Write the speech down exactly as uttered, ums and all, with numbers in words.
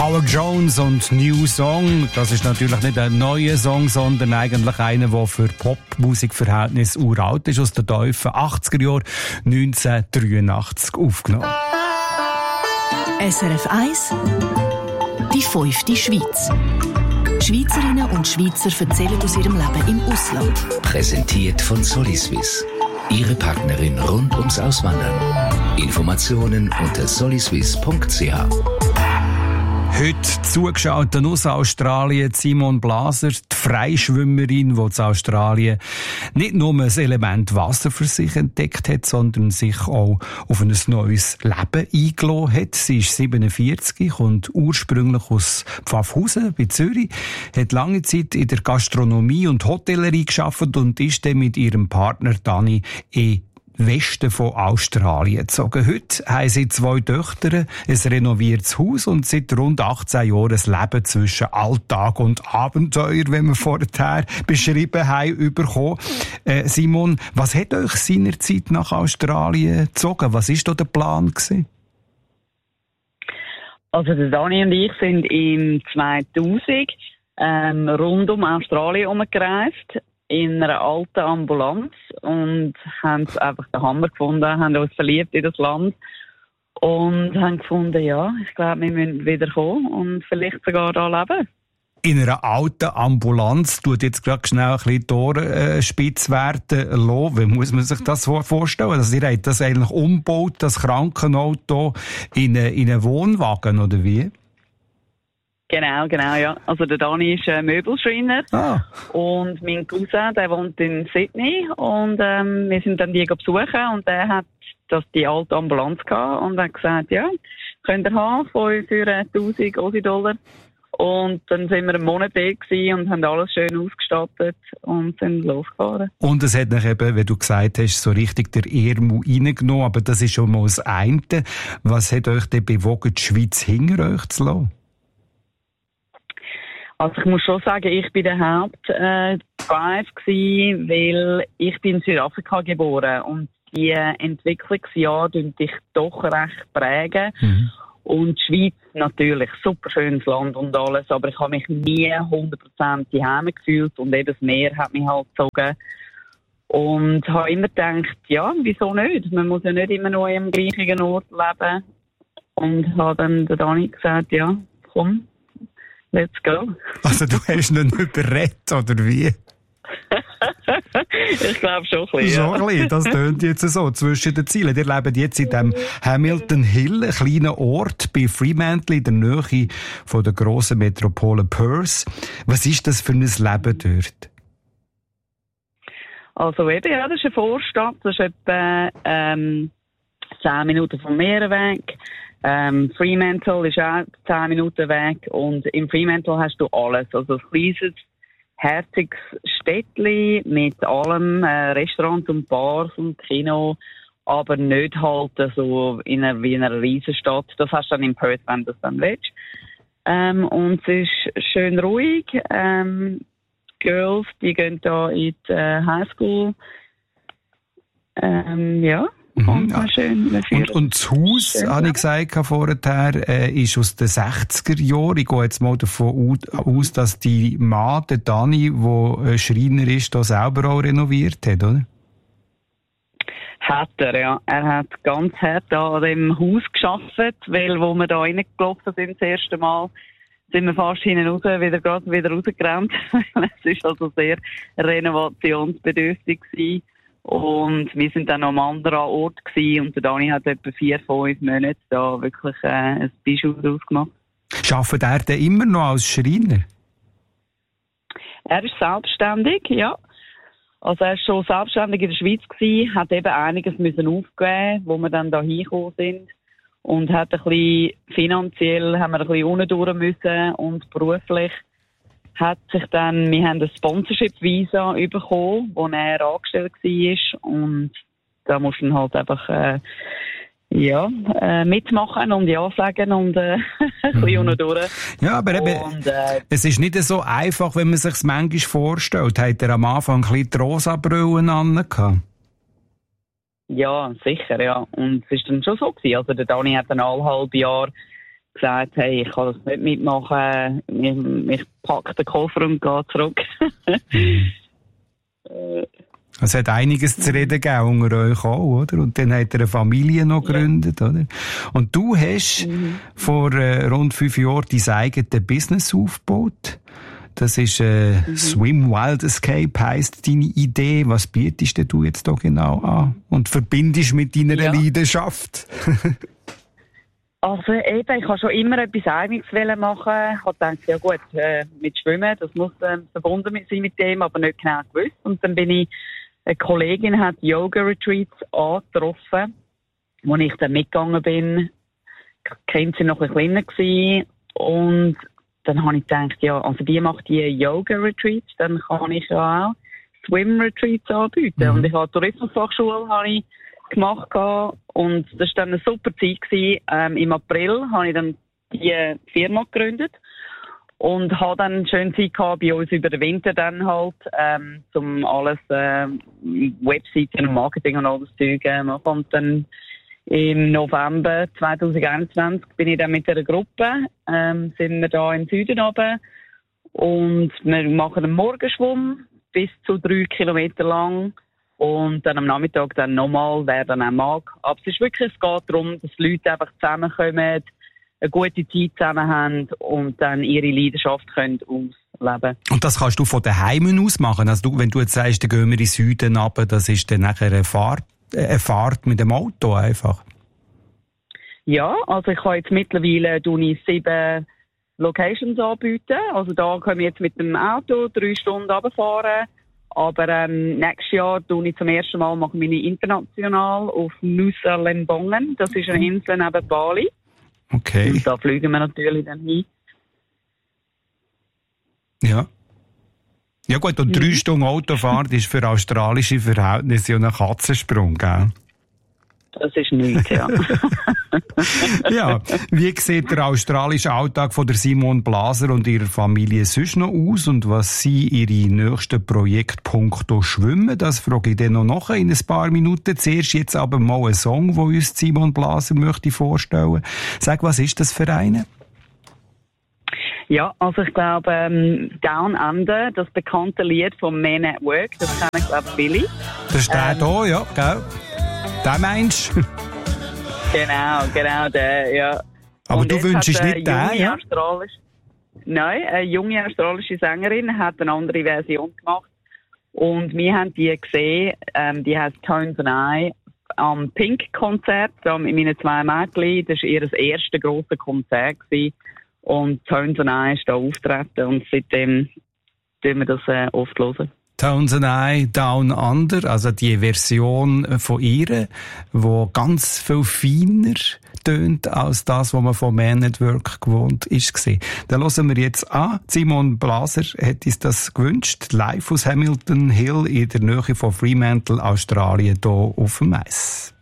Howard Jones und New Song, das ist natürlich nicht ein neuer Song, sondern eigentlich einer, der für Popmusikverhältnisse uralt ist, aus den tiefen achtziger Jahren, neunzehnhundertdreiundachtzig aufgenommen. S R F eins, die fünfte Schweiz. Schweizerinnen und Schweizer erzählen aus ihrem Leben im Ausland. Präsentiert von Soliswiss. Ihre Partnerin rund ums Auswandern. Informationen unter soliswiss punkt c h. Heute zugeschaut aus Australien Simone Blaser, die Freischwimmerin, die in Australien nicht nur ein Element Wasser für sich entdeckt hat, sondern sich auch auf ein neues Leben eingelassen hat. Sie ist siebenundvierzig, kommt ursprünglich aus Pfaffhausen bei Zürich, hat lange Zeit in der Gastronomie und Hotellerie gearbeitet und ist dann mit ihrem Partner Dani in Westen von Australien gezogen. Heute haben sie zwei Töchter, ein renoviertes Haus und seit rund achtzehn Jahren ein Leben zwischen Alltag und Abenteuer, wie wir vorher beschrieben haben, bekommen. Äh, Simon, was hat euch seinerzeit nach Australien gezogen? Was war da der Plan gewesen? Also der Dani und ich sind im zweitausend ähm, rund um Australien herumgereist, in einer alten Ambulanz und haben einfach den Hammer gefunden, haben uns verliebt in das Land und haben gefunden, ja, ich glaube, wir müssen wieder kommen und vielleicht sogar da leben. In einer alten Ambulanz tut jetzt gerade schnell ein bisschen die Ohren äh, spitz werden lassen. Wie muss man sich das vorstellen? Also ihr habt das eigentlich umgebaut, das Krankenauto, in, eine, in einen Wohnwagen, oder wie? Genau, genau, ja. Also der Dani ist äh, Möbelschreiner ah. und mein Cousin, der wohnt in Sydney und ähm, wir sind dann die besuchen und der hat das die alte Ambulanz gehabt und hat gesagt, ja, könnt ihr haben für, für tausend Aussie-Dollar. Und dann sind wir einen Monat da gewesen und haben alles schön ausgestattet und sind losgefahren. Und es hat nach eben, wie du gesagt hast, so richtig der Ärmel reingenommen, aber das ist schon mal das eine. Was hat euch denn bewogen, die Schweiz hinter euch zu lassen? Also ich muss schon sagen, ich bin der Hauptdrive gewesen, weil ich bin in Südafrika geboren und die Entwicklungsjahre prägen dich doch recht prägen. Mhm. Und die Schweiz natürlich, super schönes Land und alles, aber ich habe mich nie hundert Prozent daheim gefühlt und eben das Meer hat mich halt gezogen. Und habe immer gedacht, ja, wieso nicht? Man muss ja nicht immer nur am gleichen Ort leben. Und habe dann der Dani gesagt, ja, komm. Let's go. Also du hast ihn nicht überredet, oder wie? Ich glaube schon ein bisschen, Schon ein bisschen, das tönt jetzt so, zwischen den Zielen. Ihr lebt jetzt in dem Hamilton Hill, einem kleinen Ort bei Fremantle, in der Nähe von der grossen Metropole Perth. Was ist das für ein Leben dort? Also eben, ja, das ist eine Vorstadt, das ist etwa ähm, zehn Minuten vom Meer weg. Ähm, Fremantle ist auch zehn Minuten weg und in Fremantle hast du alles. Also ein kleines, herziges Städtchen mit allem, äh, Restaurants und Bars und Kino, aber nicht halt so in einer, wie in einer Riesenstadt. Das hast du dann in Perth, wenn du das dann willst. Ähm, und es ist schön ruhig. Ähm, Girls, die gehen da in die äh, Highschool. Ähm, ja. Mhm, ja. Schön, und, und das Haus, schön, habe ich gesagt vorher, äh, ist aus den sechziger Jahren. Ich gehe jetzt mal davon aus, dass die Mann, der Dani, der Schreiner ist, das selber auch renoviert hat, oder? Hat er, ja. Er hat ganz hart an dem Haus gearbeitet, weil, wo wir da reingelaufen sind, das erste Mal, sind wir fast hinten raus, wieder, gerade wieder rausgerannt. Es ist also sehr renovationsbedürftig gewesen. Und wir sind dann am anderen Ort gewesen und der Dani hat etwa vier, fünf Monate da wirklich äh, ein Bijou draus gemacht. Arbeitet er denn immer noch als Schreiner? Er ist selbstständig, ja. Also er ist schon selbstständig in der Schweiz gewesen, hat eben einiges müssen aufgeben, wo wir dann da hingekommen sind. Und hat ein bisschen finanziell, haben wir ein bisschen unten durch müssen und beruflich hat sich dann, wir haben ein Sponsorship-Visa bekommen, wo er angestellt war und da musst du halt einfach äh, ja, äh, mitmachen und ja sagen und äh, ein bisschen unten durch. Ja, aber eben, und, äh, es ist nicht so einfach, wenn man sich es manchmal vorstellt. Hat er am Anfang ein bisschen die Rosa-Brillen angehabt? Ja, sicher, ja. Und es ist dann schon so gewesen. Also der Dani hat ein halbes Jahr gesagt, hey, ich kann das nicht mitmachen, ich, ich packe den Koffer und gehe zurück. Es hat einiges zu reden gegeben unter euch auch, oder? Und dann hat er eine Familie noch gegründet, ja. Oder? Und du hast mhm. vor äh, rund fünf Jahren dein eigenes Business aufgebaut. Das ist äh, mhm. Swim Wild Escape heisst deine Idee. Was bietest du jetzt da genau an? Und verbindest mit deiner ja. Leidenschaft? Also eben, ich habe schon immer etwas Eigenes machen. Ich habe gedacht, ja gut, äh, mit Schwimmen, das muss äh, verbunden sein mit dem, aber nicht genau gewusst. Und dann bin ich, eine Kollegin hat Yoga-Retreats angetroffen, wo ich dann mitgegangen bin. Kind sind noch ein kleiner gewesen. Und dann habe ich gedacht, ja, also die macht die Yoga-Retreats, dann kann ich ja auch Swim-Retreats anbieten. Mhm. Und ich habe Tourismusfachschule habe ich gemacht und das war dann eine super Zeit gewesen. Ähm, Im April habe ich dann die Firma gegründet und habe dann eine schöne Zeit gehabt bei uns über den Winter dann halt, ähm, um alles, äh, Webseiten und Marketing und alles zu machen. Und dann im November zwanzig einundzwanzig bin ich dann mit einer Gruppe, ähm, sind wir da im Süden runter und wir machen einen Morgenschwumm bis zu drei Kilometer lang. Und dann am Nachmittag dann nochmal, wer dann auch mag. Aber es ist wirklich, es geht darum, dass die Leute einfach zusammenkommen, eine gute Zeit zusammen haben und dann ihre Leidenschaft können ausleben. Und das kannst du von daheim aus machen? Also du, wenn du jetzt sagst, dann gehen wir in den Süden runter, das ist dann nachher eine Fahrt, eine Fahrt mit dem Auto einfach? Ja, also ich habe jetzt mittlerweile sieben Locations anbieten. Also da können wir jetzt mit dem Auto drei Stunden runterfahren. Aber ähm, nächstes Jahr tue ich zum ersten Mal machen wir international auf Nusa Lembongan. Das ist eine Insel neben Bali. Okay. Und da fliegen wir natürlich dann hin. Ja. Ja gut, und mhm. drei Stunden Autofahrt ist für australische Verhältnisse ja ein Katzensprung, gell? Das ist nichts, ja. Ja, wie sieht der australische Alltag von der Simone Blaser und ihrer Familie sonst noch aus und was sind ihre nächsten Projekte punkto Schwimmen? Das frage ich dann noch nachher in ein paar Minuten. Zuerst jetzt aber mal einen Song, den uns Simone Blaser möchte vorstellen. Sag, was ist das für eine? Ja, also ich glaube, ähm, Down Under, das bekannte Lied vom Men at Work, das kennen, glaube ich, viele. Das ist der ähm, hier, ja, gell? Den meinst du? Genau, genau, der, ja. Aber und du wünschst nicht den, ja? Nein, eine junge australische Sängerin hat eine andere Version gemacht. Und wir haben die gesehen, ähm, die heißt Tones and I, am Pink-Konzert, mit meinen zwei Mädchen. Das war ihr erstes grosses Konzert gewesen. Und Tones and I ist da auftreten und seitdem tun wir das äh, oft hören. Tones and I, Down Under, also die Version von ihr, die ganz viel feiner tönt als das, was man von Man at Work gewohnt ist. Dann hören wir jetzt an. Simone Blaser hat uns das gewünscht, live aus Hamilton Hill in der Nähe von Fremantle, Australien, hier auf dem Eis.